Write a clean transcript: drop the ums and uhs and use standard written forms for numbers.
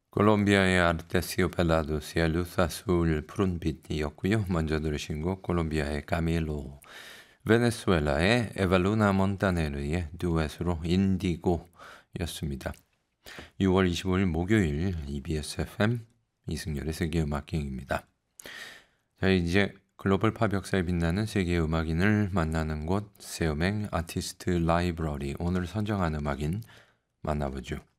콜롬비아의 아르테시오 벨라도스의 루사 수울 푸른빛이었고요. 먼저 들으신 곡 콜롬비아의 까밀로, 베네수엘라의 에발루나 몬타네르의 듀엣으로 인디고였습니다. 6월 25일 목요일 EBS FM 이승열의 세계음악여행입니다. 자, 이제 글로벌 팝 역사에 빛나는 세계 음악인을 만나는 곳, 세음행 아티스트 라이브러리. 오늘 선정한 음악인 만나보죠.